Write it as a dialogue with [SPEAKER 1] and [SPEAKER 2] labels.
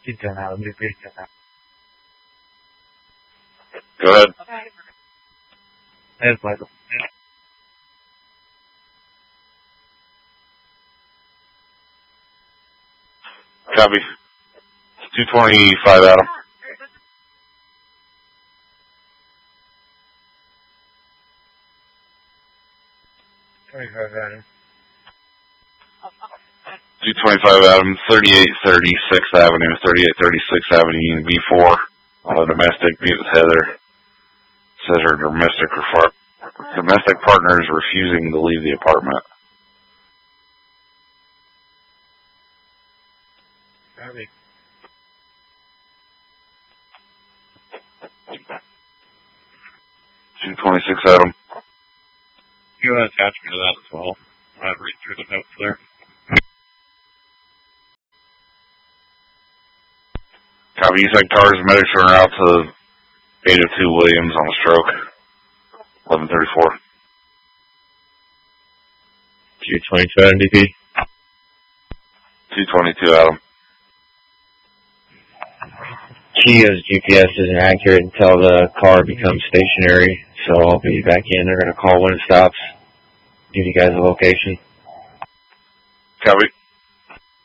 [SPEAKER 1] 10 Adam, GP 10 Adam.
[SPEAKER 2] Go ahead.
[SPEAKER 1] There's Michael.
[SPEAKER 2] Copy. 225 Adam.
[SPEAKER 1] 25 Adam.
[SPEAKER 2] 225 Adam, 3836 Avenue, 3836 Avenue, Unit B4. Domestic, meet with Heather. Says her domestic partner is refusing to leave the apartment.
[SPEAKER 1] Copy.
[SPEAKER 2] 226 Adam.
[SPEAKER 1] You want to attach me to that as well. I'll read through the notes there.
[SPEAKER 2] Copy. Eastside cars, medics are out to 802 Williams on a stroke. 1134.
[SPEAKER 1] 222 NDP.
[SPEAKER 2] 222 Adam.
[SPEAKER 1] Kia's GPS isn't accurate until the car becomes stationary, so I'll be back in. They're going to call when it stops. Give you guys a location.
[SPEAKER 2] Copy.